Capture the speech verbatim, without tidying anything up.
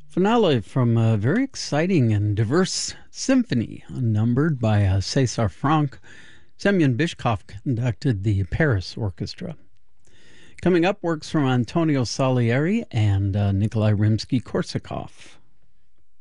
Finale from a very exciting and diverse symphony, unnumbered by uh, César Franck. Semyon Bishkov conducted the Paris Orchestra. Coming up, works from Antonio Salieri and uh, Nikolai Rimsky-Korsakov.